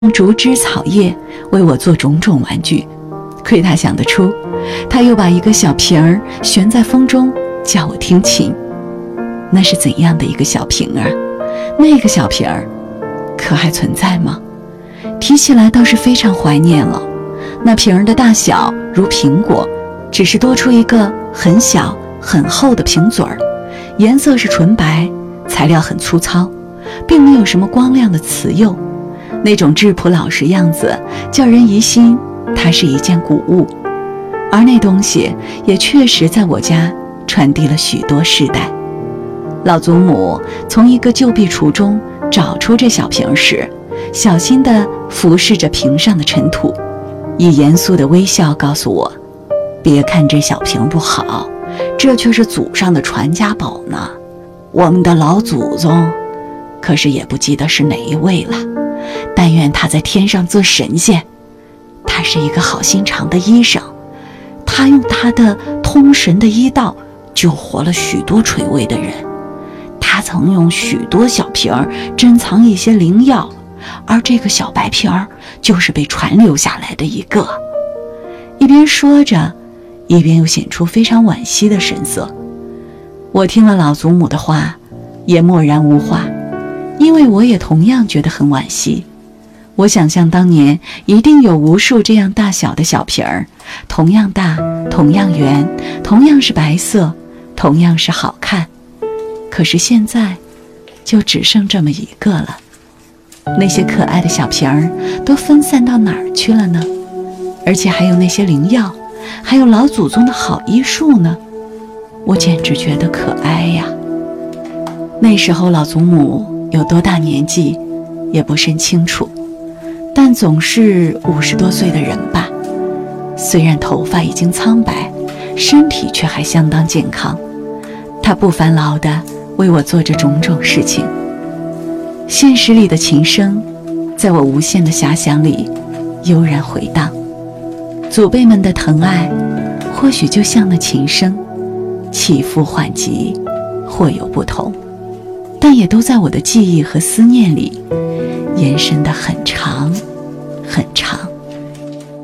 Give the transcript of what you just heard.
用竹枝草叶为我做种种玩具，亏他想得出，他又把一个小瓶儿悬在风中，叫我听琴。那是怎样的一个小瓶儿？那个小瓶儿可还存在吗？提起来倒是非常怀念了。那瓶儿的大小如苹果，只是多出一个很小很厚的瓶嘴儿，颜色是纯白，材料很粗糙，并没有什么光亮的瓷釉，那种质朴老实样子叫人疑心它是一件古物。而那东西也确实在我家传递了许多世代。老祖母从一个旧壁橱中找出这小瓶时，小心地俯视着瓶上的尘土，以严肃的微笑告诉我，别看这小瓶不好，这却是祖上的传家宝呢。我们的老祖宗，可是也不记得是哪一位了，但愿他在天上做神仙。他是一个好心肠的医生，他用他的通神的医道救活了许多垂危的人。他曾用许多小瓶儿珍藏一些灵药，而这个小白瓶儿就是被传留下来的一个。一边说着，一边又显出非常惋惜的神色。我听了老祖母的话，也默然无话，因为我也同样觉得很惋惜。我想象当年一定有无数这样大小的小瓶儿，同样大，同样圆，同样是白色，同样是好看。可是现在就只剩这么一个了。那些可爱的小瓶儿都分散到哪儿去了呢？而且还有那些灵药，还有老祖宗的好医术呢？我简直觉得可哀呀。那时候老祖母有多大年纪也不甚清楚，但总是50多岁的人吧。虽然头发已经苍白，身体却还相当健康。她不烦劳地为我做着种种事情。现实里的琴声在我无限的遐想里悠然回荡，祖辈们的疼爱或许就像那琴声，起伏缓急或有不同，但也都在我的记忆和思念里延伸得很长很长。